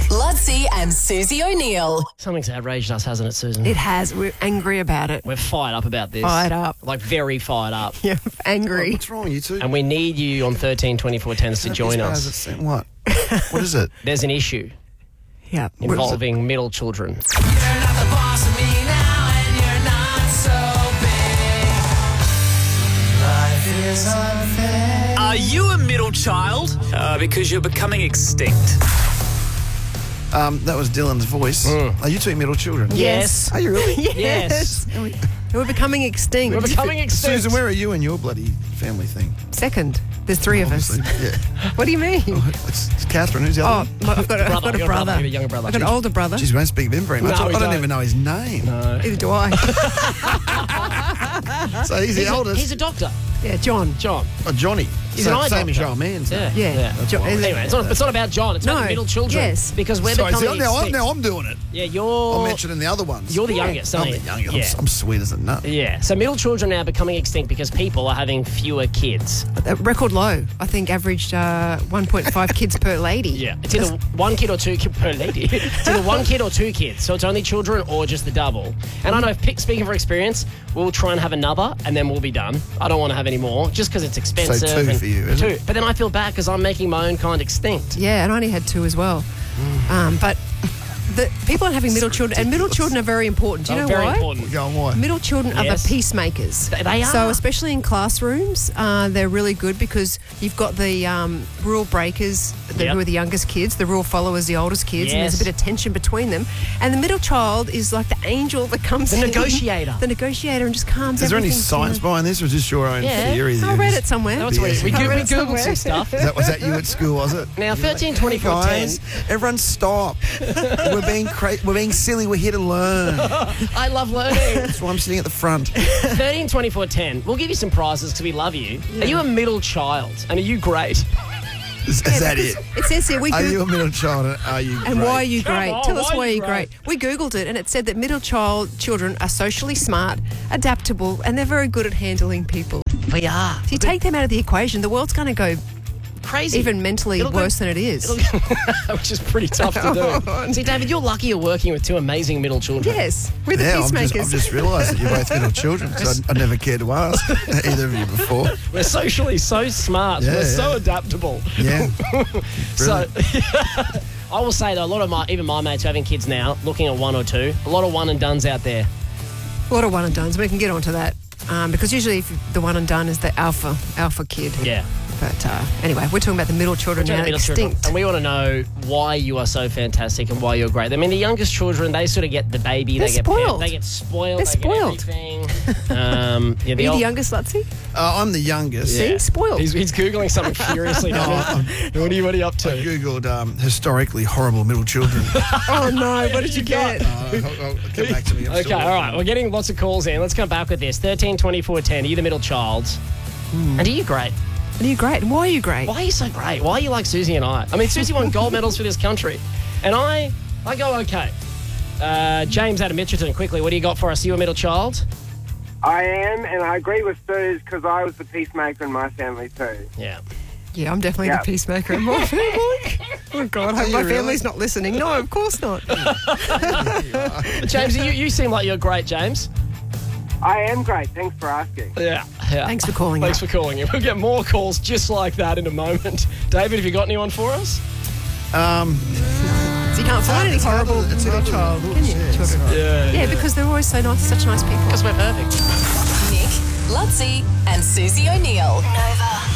Lutzi and Susie O'Neill. Something's outraged us, hasn't it, Susan? It has. We're angry about it. We're fired up about this. Fired up. Like, very fired up. Yeah, angry. What's wrong, you two? And we need you on 13 24 10s to join us. What? What is it? There's an issue Yeah. involving middle children. Are you a middle child? Because you're becoming extinct. That was Dylan's voice. Are you two middle children? Yes. Are you really? Yes. We're becoming extinct. We're becoming extinct. Susan, where are you in your bloody family thing? Second. There's three of us. Obviously, yeah. What do you mean? It's Catherine. Who's the other Oh, one? I've got a You've got a brother. brother, a younger brother. I've got an older brother. Jeez, we don't speak of him very much. No, we I don't don't. even know his name. Neither do I. So he's the oldest. He's a doctor. Yeah, John. John. Oh, Johnny. He's an eye Same as doctor. Charmaine's. Yeah. Yeah. Anyway, it's not about John. It's about the middle children. Yes. Because we're Sorry, becoming extinct. now I'm doing it. Yeah, I'm you're mentioning the other ones. the youngest, I'm aren't the you? youngest. Yeah. I'm sweet as a nut. Yeah. So middle children are now becoming extinct because people are having fewer kids. A record low. I think averaged 1.5 kids per lady. Yeah. It's either one kid or two per lady. It's either one kid or two kids. So it's only children or just the double. And I know, speaking from experience, we'll try and have another and then we'll be done. I don't want to have any more just because it's expensive. So two and for you, isn't it? But then I feel bad because I'm making my own kind extinct. Yeah, and I only had two as well. But the people aren't having middle children, and middle children are very important. Do you know very why? important. Go on, why? Middle children are Yes. the peacemakers. They are. So especially in classrooms, they're really good because you've got the rule breakers, Yep. who are the youngest kids, the rule followers, the oldest kids, and there's a Yes. bit of tension between them. And the middle child is like the angel that comes The in. negotiator. The negotiator and just calms Is there any everything science down. behind this, or is this your own Yeah. theory? that I you read just- it somewhere. That's what it is. We I read it Googled somewhere. some stuff. Was that you at school, was it? Now, 13, 24, 10. Guys, everyone stop. We're being silly. We're here to learn. I love learning. That's why I'm sitting at the front. 13, 24, 10. We'll give you some prizes because we love you. Are you a middle child? And are you great? Is that it? It says here, Are you a middle child? And are you And great? why are you Come great? on, Tell us why why are are you you great. We Googled it and it said that middle children are socially smart, adaptable, and they're very good at handling people. We are. If you take them out of the equation, the world's going to go Crazy. even mentally It'll go- worse than it is. Which is pretty tough to do. See, David, you're lucky you're working with two amazing middle children. Yes, we're the Yeah, peacemakers. I've just realised that you're both middle children because I never cared to ask either of you before. We're socially so smart. Yeah, We're so yeah. adaptable. Yeah. So, I will say, though, a lot of even my mates who are having kids now, looking at one or two, a lot of one and dones out there. A lot of one and dones. We can get onto that because usually if the one and done is the alpha kid. Yeah. But anyway, we're talking about the middle children now, Middle children. extinct. And we want to know why you are so fantastic and why you're great. I mean, the youngest children, they sort of get the baby. They're they get spoiled. They get spoiled. They're they spoiled. Get everything. Yeah, Are you the old- youngest, Lutzi? I'm the youngest. See, spoiled. He's Googling something furiously. What are you up to? I googled historically horrible middle children. Oh no, what did you get? I'll come back to me. I'm Okay, still all right. We're getting lots of calls in. Let's come back with this. 13, 24, 10. Are you the middle child? And are you great? Are you great? And why are you great? Why are you so great? Why are you like Susie and I? I mean, Susie won gold medals for this country. And I go okay. James out of Mitchelton, quickly, what do you got for us? Are you a middle child? I am, and I agree with Suze because I was the peacemaker in my family too. Yeah. Yeah, I'm definitely Yeah. the peacemaker in my family. Oh God, I hope you my really? family's not listening. No, of course not. James, you seem like you're great, James. I am great. Thanks for asking. Yeah. Thanks for calling. Thanks for calling in. We'll get more calls just like that in a moment. David, have you got anyone for us? So you can't find any horrible It's middle hard to- child, can you? Children. Yeah. Yeah, because they're always so nice, such nice people. Because we're perfect. Nick, Lutzi and Susie O'Neill. Nova.